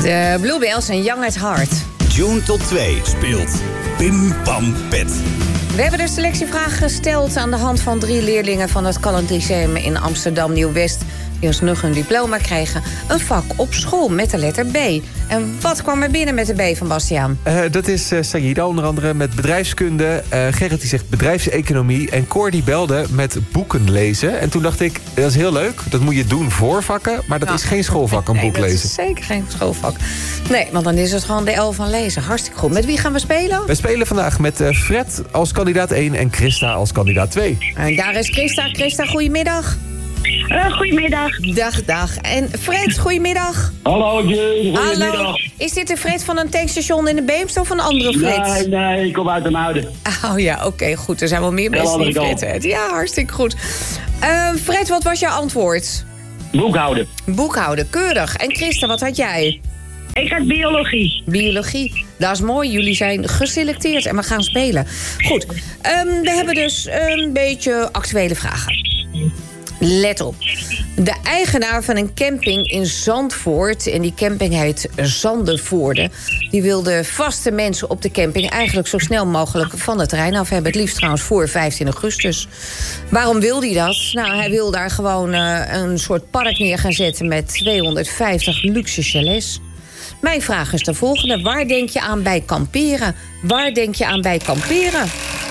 De Bluebells en Young at Heart. June tot 2 speelt Pim Pam Pet. We hebben de selectievraag gesteld aan de hand van 3 leerlingen van het Calend Lyceum in Amsterdam Nieuw-West, die alsnog hun diploma kregen. Een vak op school met de letter B. En wat kwam er binnen met de B van Bastiaan? Dat is Saïda onder andere met bedrijfskunde. Gerrit die zegt bedrijfseconomie. En Cor die belde met boeken lezen. En toen dacht ik, dat is heel leuk. Dat moet je doen voor vakken. Maar dat is geen schoolvak, een boek lezen. Dat is zeker geen schoolvak. Nee, want dan is het gewoon de L van lezen. Hartstikke goed. Met wie gaan we spelen? We spelen vandaag met Fred als kandidaat 1 en Christa als kandidaat 2. En daar is Christa. Christa, goedemiddag. Goedemiddag. Dag. En Fred, goedemiddag. Hallo, goedemiddag. Hallo. Is dit de Fred van een tankstation in de Beemster of een andere Fred? Nee, ik kom uit Den Muiden. Oh ja, oké, goed. Er zijn wel meer mensen die Fred heet. Ja, hartstikke goed. Fred, wat was jouw antwoord? Boekhouden, keurig. En Christa, wat had jij? Ik had biologie. Biologie, dat is mooi. Jullie zijn geselecteerd en we gaan spelen. Goed, we hebben dus een beetje actuele vragen. Let op. De eigenaar van een camping in Zandvoort, en die camping heet Zandervoorde, die wil de vaste mensen op de camping eigenlijk zo snel mogelijk van het terrein af hebben. Het liefst trouwens voor 15 augustus. Waarom wil hij dat? Nou, hij wil daar gewoon een soort park neer gaan zetten met 250 luxe chalets. Mijn vraag is de volgende. Waar denk je aan bij kamperen? Waar denk je aan bij kamperen?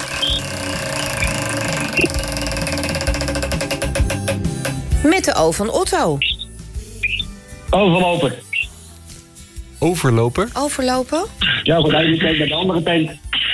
Met de O van Otto. Overloper. Overlopen? Ja, voor de ene tent met de andere tent.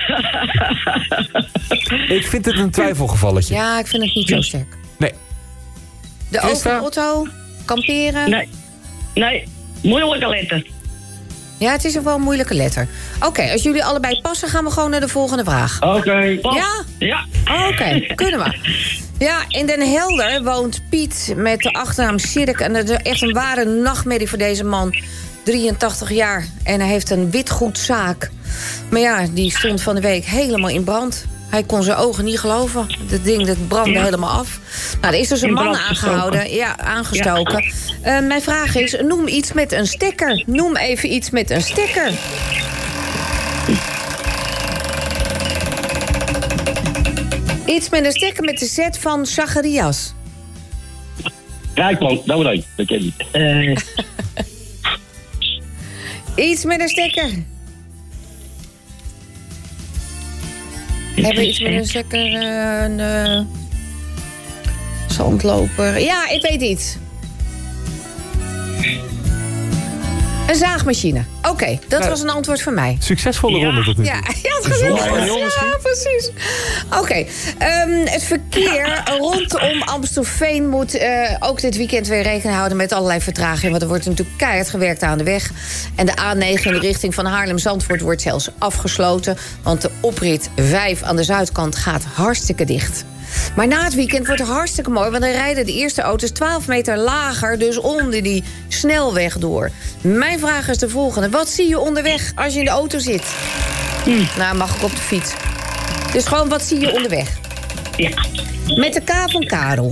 Ik vind het een twijfelgevalletje. Ja, ik vind het niet zo sterk. Nee. De O van Otto? Kamperen? Nee. Moeilijke letter. Ja, het is ook wel een moeilijke letter. Oké, als jullie allebei passen, gaan we gewoon naar de volgende vraag. Oké. Ja? Oké, kunnen we. Ja, in Den Helder woont Piet met de achternaam Sirk. En dat is echt een ware nachtmerrie voor deze man. 83 jaar en hij heeft een witgoedzaak. Maar ja, die stond van de week helemaal in brand. Hij kon zijn ogen niet geloven. Dat ding dat brandde helemaal af. Nou, er is dus een man aangehouden. Ja, aangestoken. Mijn vraag is, noem iets met een stekker. Noem even iets met een stekker. Iets met een stekker met de Z van Zacharias. Rijkplank, dat ken je niet. Iets met een stekker. Hebben we iets met een stekker? Een zandloper. Ja, ik weet iets. Een zaagmachine. Oké, dat was een antwoord van mij. Succesvolle ronde tot nu toe. Ja, het gelukt. Ja, precies. Oké, het verkeer rondom Amstelveen moet ook dit weekend weer rekening houden met allerlei vertragingen. Want er wordt natuurlijk keihard gewerkt aan de weg. En de A9 in de richting van Haarlem-Zandvoort wordt zelfs afgesloten. Want de oprit 5 aan de zuidkant gaat hartstikke dicht. Maar na het weekend wordt het hartstikke mooi, want dan rijden de eerste auto's 12 meter lager, dus onder die snelweg door. Mijn vraag is de volgende. Wat zie je onderweg als je in de auto zit? Nou, mag ik op de fiets. Dus gewoon, wat zie je onderweg? Ja. Met de K van Karel.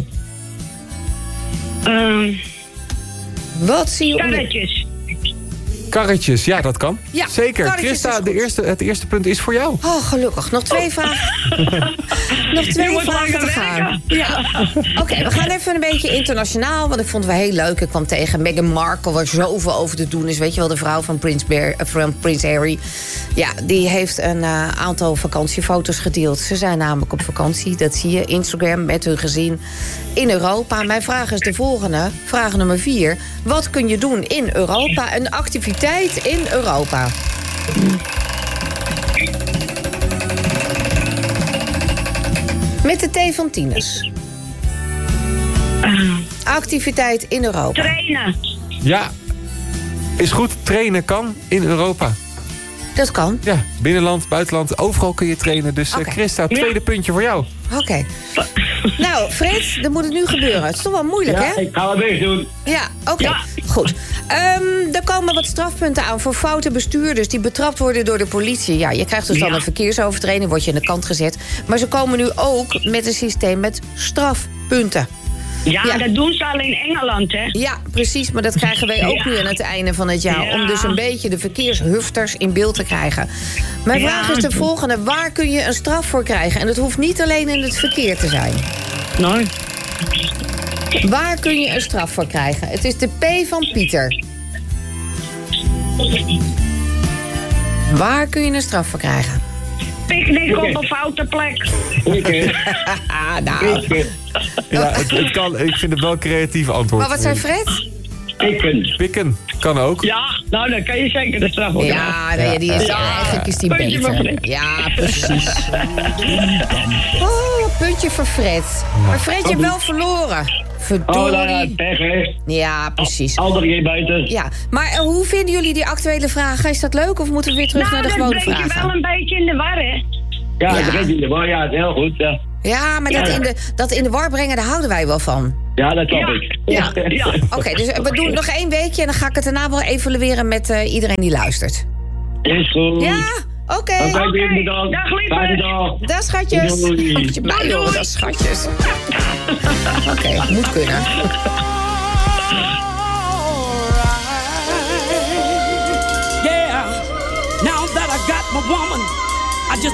Wat zie je onderweg? Karretjes. Ja, dat kan. Ja, zeker. Christa, het eerste punt is voor jou. Oh, gelukkig. Nog 2 vragen. Nog 2 vragen te gaan. Ja. Oké, we gaan even een beetje internationaal, want ik vond het wel heel leuk. Ik kwam tegen Meghan Markle, waar zoveel over te doen is. Weet je wel, de vrouw van Prins Harry. Ja, die heeft een aantal vakantiefoto's gedeeld. Ze zijn namelijk op vakantie. Dat zie je. Instagram met hun gezin in Europa. Mijn vraag is de volgende. Vraag nummer 4. Wat kun je doen in Europa? Een activiteit in Europa. Met de T van Tinus. Activiteit in Europa. Trainen. Ja, is goed. Trainen kan in Europa. Dat kan. Ja, binnenland, buitenland, overal kun je trainen. Dus Christa, tweede puntje voor jou. Oké. Nou, Fred, dan moet het nu gebeuren. Het is toch wel moeilijk, hè? Ja, ik ga het best doen. Ja, oké. Goed. Er komen wat strafpunten aan voor foute bestuurders die betrapt worden door de politie. Ja, je krijgt dus dan een verkeersovertreding, word je aan de kant gezet. Maar ze komen nu ook met een systeem met strafpunten. Ja, dat doen ze al in Engeland, hè? Ja, precies, maar dat krijgen wij ook nu aan het einde van het jaar. Ja. Om dus een beetje de verkeershufters in beeld te krijgen. Mijn vraag is de volgende. Waar kun je een straf voor krijgen? En dat hoeft niet alleen in het verkeer te zijn. Nee. Waar kun je een straf voor krijgen? Het is de P van Pieter. Waar kun je een straf voor krijgen? Picknick op een foute plek. Nou. Ja, het kan. Ik vind het wel een creatief antwoord. Maar wat zei Fred? Pikken kan ook. Ja, nou dan kan je zeker de straf op Ja, nee, die is, eigenlijk is die puntje voor beter. Fred. Ja, precies. Oh, puntje voor Fred. Maar Fred, je hebt wel verloren. Verdorie. pech, hè. Ja, precies. Andere keer buiten. Ja, maar hoe vinden jullie die actuele vragen? Is dat leuk of moeten we weer terug naar de gewone dat brengt je vragen? wel een beetje in de war, hè? Ja, Ja. dat weet je wel. Ja, heel goed. Ja, Ja, maar dat in de war brengen, daar houden wij wel van. ja dat snap Ja. ik. Ja. Ja. Oké, dus we doen nog 1 weekje en dan ga ik het daarna wel evalueren met iedereen die luistert. Is goed. Ja, oké. Oké, bedankt. Dag, lieverd. Fijne dag. Dag schatjes. Doei. Moet je mij horen, dag schatjes. Oké, moet kunnen.